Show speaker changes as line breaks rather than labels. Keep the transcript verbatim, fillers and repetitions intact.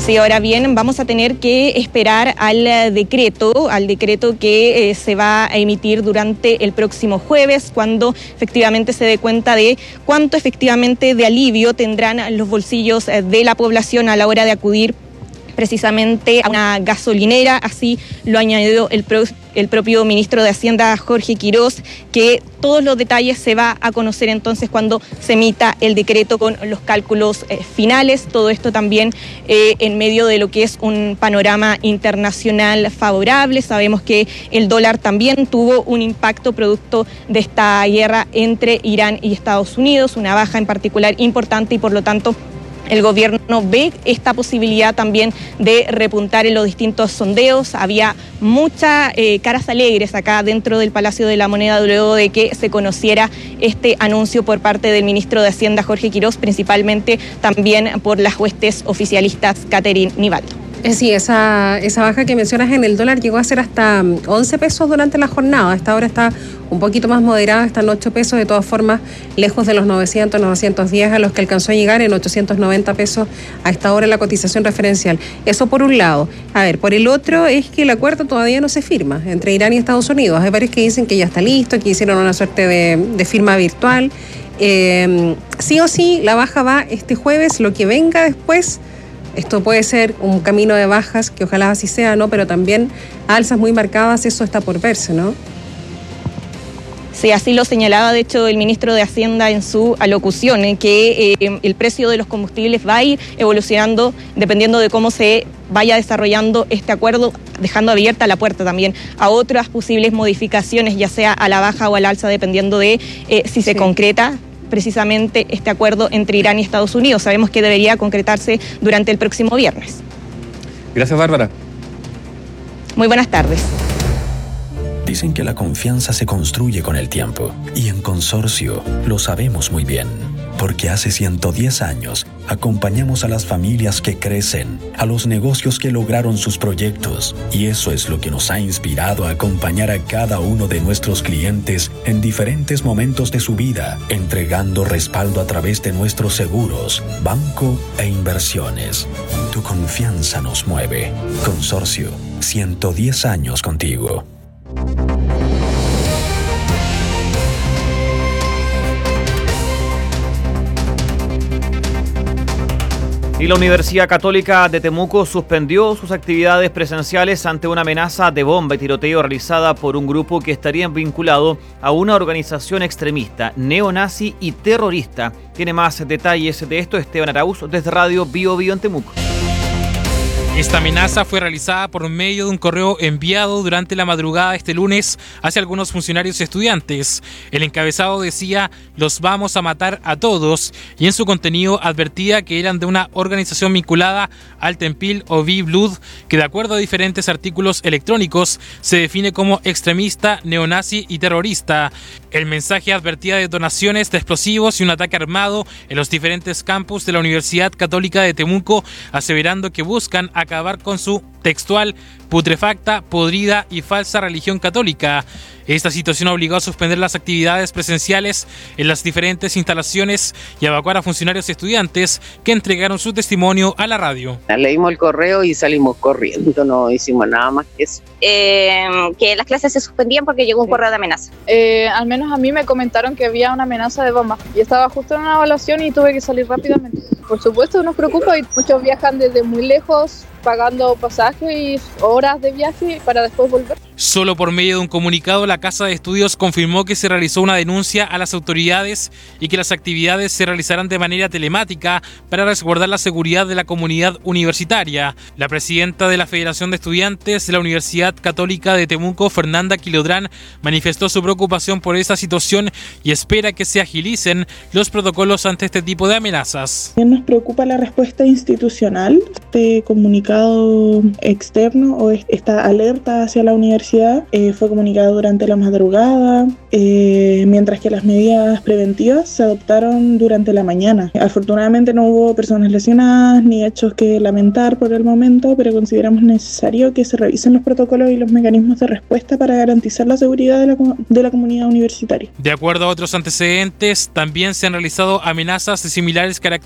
Sí, ahora bien, vamos a tener que esperar al decreto, al decreto que eh, se va a emitir durante el próximo jueves, cuando efectivamente se dé cuenta de cuánto efectivamente de alivio tendrán los bolsillos de la población a la hora de acudir precisamente a una gasolinera. Así lo añadió el, pro, el propio ministro de Hacienda, Jorge Quirós, que todos los detalles se va a conocer entonces cuando se emita el decreto con los cálculos eh, finales. Todo esto también eh, en medio de lo que es un panorama internacional favorable. Sabemos que el dólar también tuvo un impacto producto de esta guerra entre Irán y Estados Unidos, una baja en particular importante, y por lo tanto el gobierno ve esta posibilidad también de repuntar en los distintos sondeos. Había muchas eh, caras alegres acá dentro del Palacio de la Moneda luego de que se conociera este anuncio por parte del ministro de Hacienda, Jorge Quirós, principalmente también por las huestes oficialistas Catherine Nivaldo.
Sí, esa, esa baja que mencionas en el dólar llegó a ser hasta once pesos durante la jornada. Esta hora está un poquito más moderada, está en ocho pesos, de todas formas lejos de los novecientos, novecientos diez a los que alcanzó a llegar, en ochocientos noventa pesos a esta hora la cotización referencial. Eso por un lado. A ver, por el otro es que el acuerdo todavía no se firma entre Irán y Estados Unidos. Hay varios que dicen que ya está listo, que hicieron una suerte de, de firma virtual. Eh, sí o sí, la baja va este jueves, lo que venga después. Esto puede ser un camino de bajas, que ojalá así sea, ¿no? Pero también alzas muy marcadas, eso está por verse, ¿no?
Sí, así lo señalaba, de hecho, el ministro de Hacienda en su alocución, en que eh, el precio de los combustibles va a ir evolucionando dependiendo de cómo se vaya desarrollando este acuerdo, dejando abierta la puerta también a otras posibles modificaciones, ya sea a la baja o al alza, dependiendo de eh, si se sí. concreta precisamente este acuerdo entre Irán y Estados Unidos. Sabemos que debería concretarse durante el próximo viernes.
Gracias, Bárbara.
Muy buenas tardes.
Dicen que la confianza se construye con el tiempo, y en Consorcio lo sabemos muy bien, porque hace ciento diez años acompañamos a las familias que crecen, a los negocios que lograron sus proyectos, y eso es lo que nos ha inspirado a acompañar a cada uno de nuestros clientes en diferentes momentos de su vida, entregando respaldo a través de nuestros seguros, banco e inversiones. Tu confianza nos mueve. Consorcio, ciento diez años contigo.
Y la Universidad Católica de Temuco suspendió sus actividades presenciales ante una amenaza de bomba y tiroteo realizada por un grupo que estaría vinculado a una organización extremista, neonazi y terrorista. Tiene más detalles de esto Esteban Araúz desde Radio Bio Bio en Temuco.
Esta amenaza fue realizada por medio de un correo enviado durante la madrugada de este lunes hacia algunos funcionarios y estudiantes. El encabezado decía: "Los vamos a matar a todos", y en su contenido advertía que eran de una organización vinculada al Tempil Ovi Blood, que de acuerdo a diferentes artículos electrónicos se define como extremista, neonazi y terrorista. El mensaje advertía de detonaciones de explosivos y un ataque armado en los diferentes campus de la Universidad Católica de Temuco, aseverando que buscan acabar con su, textual, putrefacta, podrida y falsa religión católica. Esta situación obligó a suspender las actividades presenciales en las diferentes instalaciones y a evacuar a funcionarios y estudiantes que entregaron su testimonio a la radio.
Leímos el correo y salimos corriendo, no hicimos nada más que eso.
Eh, que las clases se suspendían porque llegó un correo de amenaza.
Eh, al menos a mí me comentaron que había una amenaza de bomba y estaba justo en una evaluación y tuve que salir rápidamente. Por supuesto nos preocupa y muchos viajan desde muy lejos pagando pasaje y horas de viaje para después volver.
Solo por medio de un comunicado, la Casa de Estudios confirmó que se realizó una denuncia a las autoridades y que las actividades se realizarán de manera telemática para resguardar la seguridad de la comunidad universitaria. La presidenta de la Federación de Estudiantes de la Universidad Católica de Temuco, Fernanda Quilodrán, manifestó su preocupación por esta situación y espera que se agilicen los protocolos ante este tipo de amenazas.
Nos preocupa la respuesta institucional, este comunicado externo o esta alerta hacia la universidad eh, fue comunicado durante la madrugada, eh, mientras que las medidas preventivas se adoptaron durante la mañana. Afortunadamente no hubo personas lesionadas ni hechos que lamentar por el momento, pero consideramos necesario que se revisen los protocolos y los mecanismos de respuesta para garantizar la seguridad de la, de la comunidad universitaria.
De acuerdo a otros antecedentes, también se han realizado amenazas de similares características